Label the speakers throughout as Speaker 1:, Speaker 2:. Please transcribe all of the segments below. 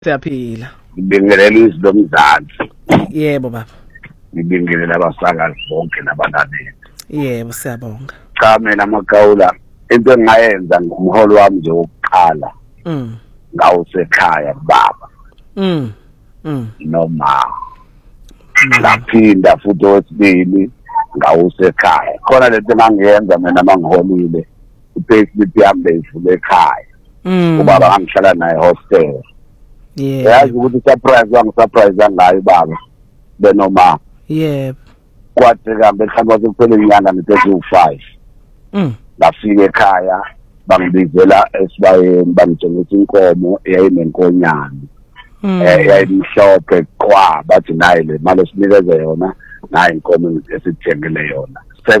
Speaker 1: Siyaphila.
Speaker 2: Ngibingelela izwe lomzansi.
Speaker 1: Yebo baba.
Speaker 2: Ngibingelela abasakazi bonke nabalaleli.
Speaker 1: Yebo siyabonga.
Speaker 2: Cha mina Magawula into engayenza ngomholo wami nje wokuqala. Ngawusekhaya baba. Noma. Laphinda futhi okwesibili ngawusekhaya. Khona lento engangiyenza mina mangiholile. Payslip yami beyivule ekhaya. Ubaba ngihlala naye hostel.
Speaker 1: Yeah.
Speaker 2: Yazi ukuthi surprise ngayo baba. Benoma.
Speaker 1: Yebo.
Speaker 2: Kwathi kambe mhlawumbe kuphela inyanga nge-5. Ngafika ekhaya bangibizela esibayeni bangitshengisa inkomo eyayinenkonyane. Yayimhlophe qwa bathi nayi le mali esinikeze yona nayi inkomo esithengele yona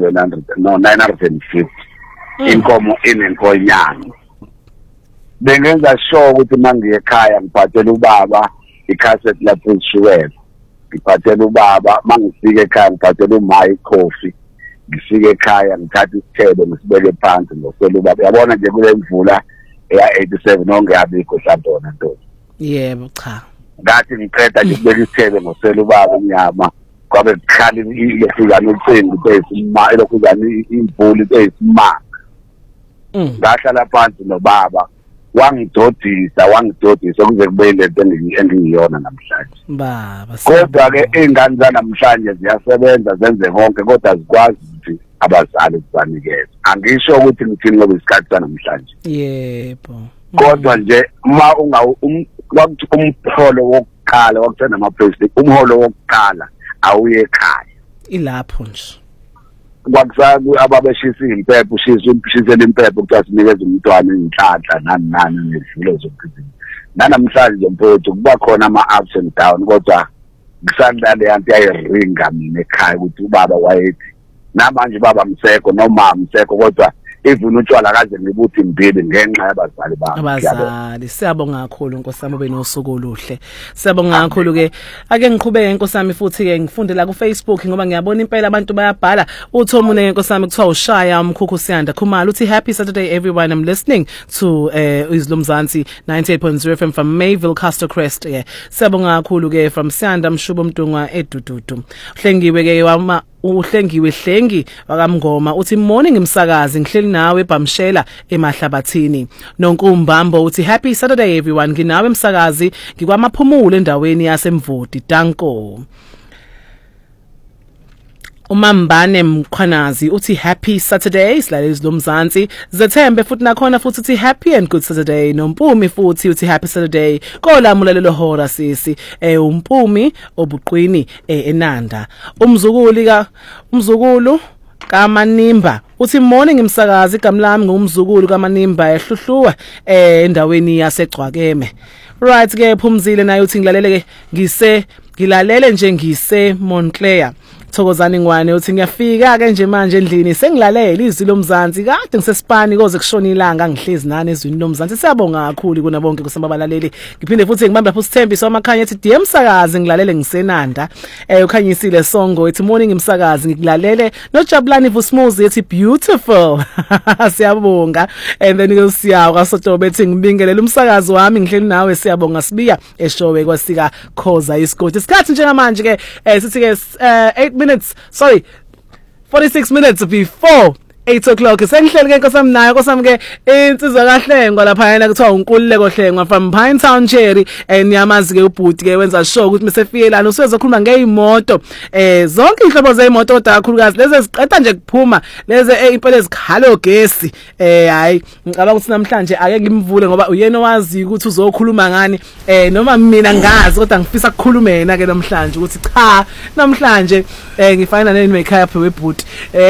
Speaker 2: 950. Inkomo inenkonyane. Bengenza sure ukuthi mangiye ekhaya ngiphathele ubaba icassette lapho ishuwela. Ngiphathele ubaba mangifika ekhaya ngiphathele uMai coffee. Ngifike ekhaya ngithatha isithebe ngisibeke phansi ngosela ubaba. Yabona nje kule mvula eya87 ongeyabikho hlantona ntombi.
Speaker 1: Yebo cha.
Speaker 2: Ngathi ngiqeda nje ukubeka isithebe ngosela ubaba inyama. Kwabe kukhali ilefuzana ucingo beyisimama elokhuzana imvuli beyisimama. Ngahlala phansi nobaba. Wangidodisa kuze kube lento engiyona namhlanje
Speaker 1: baba
Speaker 2: kodwa ke ingane zanamhlanje ziyasebenza zenze konke kodwa zikwazi ukuthi abazali kubanikeza angisho ukuthi ngithini ngoba isikhathi sanamhlanje
Speaker 1: yebo
Speaker 2: kodwa nje uma wakuthi umholo wokuqala wakuthena ama-payslip umholo wokuqala awuye ekhaya
Speaker 1: ilapho nje
Speaker 2: kwakusaku ababeshisa impepho ushisela impepho ukuthi asinikeze umntwana inhlanhla nani nezivulo zokuphila nanamhlanje mfowethu kuba khona ama-ups and down kodwa kusandale yanti yayiringa mina ekhaya ukuthi ubaba wayethi namanje baba msekho noma msekho kodwa even utshwala kaze ngibuthi mbili ngenxa yabazali bami
Speaker 1: abazali siyabonga kakhulu nkosami ube nosuku oluhle siyabonga kakhulu ke ake ngiqhubeke nkosami futhi ke ngifunde la ku Facebook ngoba ngiyabona impela abantu bayabhala uThomune nkosami kuthiwa ushaya umkhukhu Siyanda Khumalo uthi happy Saturday everyone I'm listening to Izwe Lomzansi 98.0 FM from Mayville Castle Crest siyabonga kakhulu ke from Siyanda Mshubo Mdungwa eDududu uhlengiwe ke uhlengiwe hlengi wakamngoma uthi morning imsakazi ngihleli nawe eBhamshela emahlabathini nonkumbambo uthi happy Saturday everyone nginawe emsakazi ngikwamaphumulo endaweni yasemvodi Danko uMambane Mkhwanazi uthi happy Saturday silalezi lomzansi zethembe futhi nakhona futhi uthi happy and good Saturday noMpumi futhi uthi happy Saturday kolamulelo hora sisi uMpumi obuqwini eNanda umzukulu kaManimba uthi morning imsakazi igama lami ngumzukulu kaManimba ehluhluwa endaweni yaseGcwakeme right ke Phumzile naye uthi ngilalele ke ngilalele nje ngise Montclair Thokozani Ngwane uthi ngiyafika ke nje manje endlini sengilalela izwi lomzansi kade ngisesipani koze kushona ilanga ngihlezi nani ezwini lomzansi siyabonga kakhulu kuna bonke kusabalaleli ngiphinde futhi ngibambe lapho Sithembiso amakhanya ethi DM Msakazi ngilalele ngisenanda ukhanyisile songo ethi morning imsakazi ngilalele noJabulani Vusmuzi ethi beautiful siyabonga and then ngosiyawo kaSotobe ethi ngibingelela umsakazi wami ngihleli nawe siyabonga sibiya eshowe kwasika Khoza isikoti isikhathi njengamanje ke sithi ke 46 minutes before 8 o'clock sengihleli ke nkosami nayo nkosami ke insizwa kaHlengwa lapha yena kuthiwa uNkululeko Hlengwa from Pinetown Cherry niyamazi ke ubhuti ke wenza show ukuthi mesefikelana usezokhuluma ngeimoto zonke inhlobo zeimoto kodwa kakhulukazi lezi eziqeda nje kuphuma lezi impela ezikhala ogesi hayi ngicabanga ukuthi namhlanje ake ngimvule ngoba uyena owazi ukuthi uzokhuluma ngani noma mina ngazi kodwa ngifisa ukukhuluma yena ke namhlanje ukuthi cha namhlanje ngifana neni ekhaya phe webhuti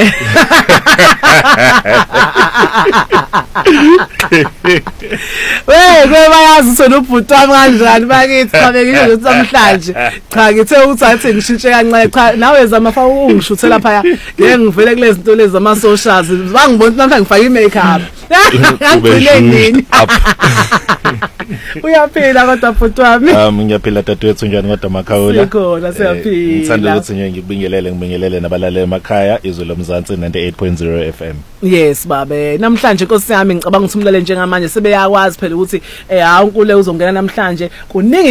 Speaker 1: bayazi sonobhuti wami kanjani bakithi qabekile ukuthi namhlanje cha ngithe ukuthi ngishintshe kancane cha nawe zamafa ungishuthela lapha ngeke ngivele kulezi zinto lezi zama socials bangibona namhlanje ngifaka i-makeup ngigcine uyaphila kodwa bhuti wami
Speaker 3: ngiyaphila dadewethu njani kodwa Makhawula
Speaker 1: sikhona siyaphila
Speaker 3: ngithanda ukuthi ngibingelele nabalaleli emakhaya Izwe Lomzansi 98.0 FM.
Speaker 1: Yes babe, namhlanje Nkosi yami ngicabanga ukuthi umlale njengamanje sebeyakwazi phela ukuthi uNkule uzongena namhlanje kuningi